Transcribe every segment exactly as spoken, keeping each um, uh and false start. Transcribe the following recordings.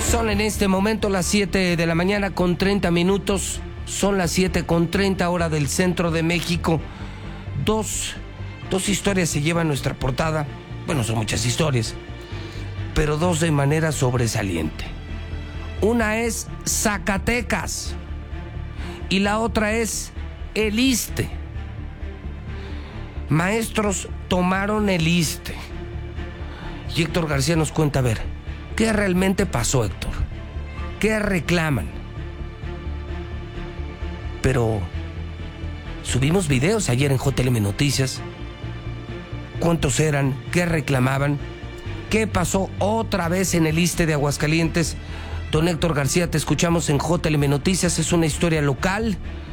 Son en este momento las siete de la mañana con treinta minutos. Son las siete con treinta hora del centro de México. Dos, dos historias se llevan nuestra portada. Bueno, son muchas historias, pero dos de manera sobresaliente. Una es Zacatecas y la otra es el ISSSTE. Maestros tomaron el ISSSTE. Y Héctor García nos cuenta, a ver, ¿qué realmente pasó, Héctor? ¿Qué reclaman? Pero subimos videos ayer en J L M Noticias. ¿Cuántos eran? ¿Qué reclamaban? ¿Qué pasó otra vez en el ISSSTE de Aguascalientes? Don Héctor García, te escuchamos en J L M Noticias. Es una historia local.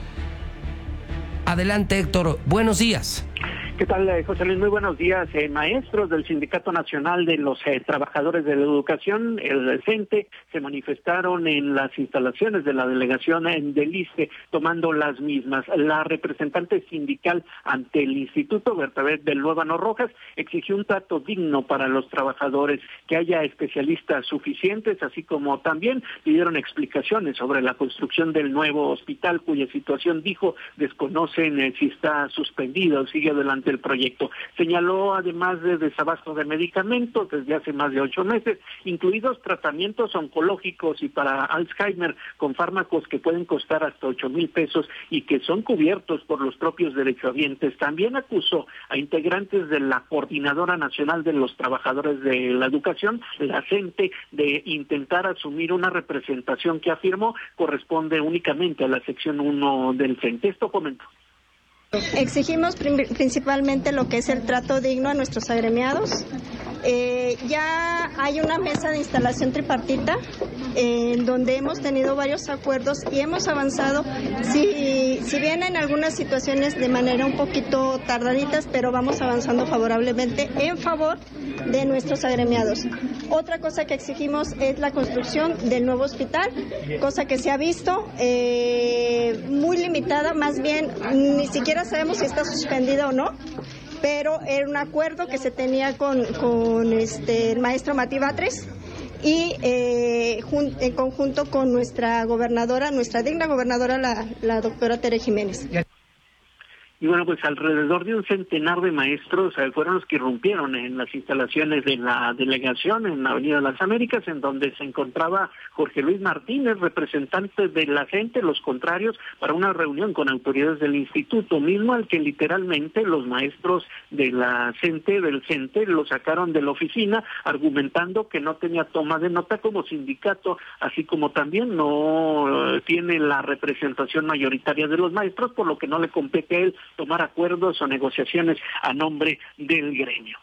Adelante, Héctor. Buenos días. ¿Qué tal, José Luis? Muy buenos días. Eh, maestros del Sindicato Nacional de los eh, Trabajadores de la Educación, el CENTE, se manifestaron en las instalaciones de la delegación en del ISSSTE, tomando las mismas. La representante sindical ante el Instituto Bertabet del Luébano Rojas exigió un trato digno para los trabajadores, que haya especialistas suficientes, así como también pidieron explicaciones sobre la construcción del nuevo hospital, cuya situación, dijo, desconocen eh, si está suspendido o sigue adelante el proyecto. Señaló además de desabasto de medicamentos desde hace más de ocho meses, incluidos tratamientos oncológicos y para Alzheimer con fármacos que pueden costar hasta ocho mil pesos y que son cubiertos por los propios derechohabientes. También acusó a integrantes de la Coordinadora Nacional de los Trabajadores de la Educación, la CENTE, de intentar asumir una representación que afirmó corresponde únicamente a la sección uno del CENTE. Esto comentó. Exigimos principalmente lo que es el trato digno a nuestros agremiados. Eh, ya hay una mesa de instalación tripartita eh, en donde hemos tenido varios acuerdos y hemos avanzado, si, si bien en algunas situaciones de manera un poquito tardaditas, pero vamos avanzando favorablemente en favor de nuestros agremiados. Otra cosa que exigimos es la construcción del nuevo hospital, cosa que se ha visto eh, muy limitada, más bien ni siquiera sabemos si está suspendida o no, pero era un acuerdo que se tenía con, con este, el maestro Mati Batres y eh, jun, en conjunto con nuestra gobernadora, nuestra digna gobernadora, la, la doctora Tere Jiménez. Y bueno, pues alrededor de un centenar de maestros eh, fueron los que irrumpieron en las instalaciones de la delegación en la Avenida de las Américas, en donde se encontraba Jorge Luis Martínez, representante de la gente, los contrarios, para una reunión con autoridades del instituto, mismo al que literalmente los maestros de la CENTE, del CENTE, lo sacaron de la oficina, argumentando que no tenía toma de nota como sindicato, así como también no eh, tiene la representación mayoritaria de los maestros, por lo que no le compete a él tomar acuerdos o negociaciones a nombre del gremio.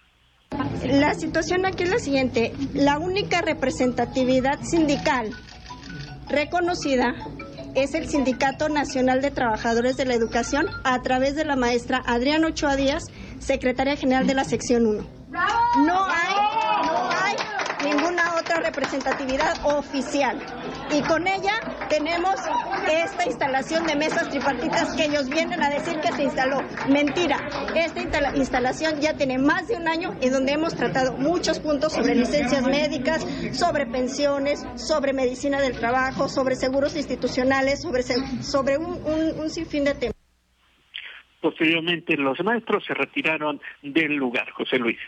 La situación aquí es la siguiente: la única representatividad sindical reconocida es el Sindicato Nacional de Trabajadores de la Educación a través de la maestra Adriana Ochoa Díaz, secretaria general de la sección uno. No hay, no hay ninguna otra representatividad oficial. Y con ella tenemos esta instalación de mesas tripartitas que ellos vienen a decir que se instaló. Mentira, esta instala- instalación ya tiene más de un año en donde hemos tratado muchos puntos sobre licencias médicas, sobre pensiones, sobre medicina del trabajo, sobre seguros institucionales, sobre, sobre un, un, un sinfín de temas. Posteriormente los maestros se retiraron del lugar, José Luis.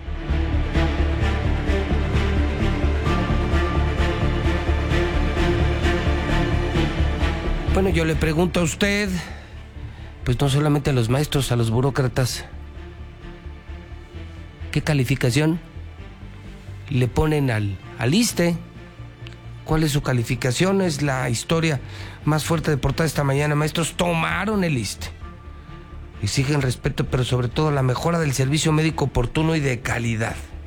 Bueno, yo le pregunto a usted, pues no solamente a los maestros, a los burócratas, ¿qué calificación le ponen al, al ISSSTE? ¿Cuál es su calificación? Es la historia más fuerte de portada esta mañana. Maestros tomaron el ISSSTE. Exigen respeto, pero sobre todo la mejora del servicio médico oportuno y de calidad.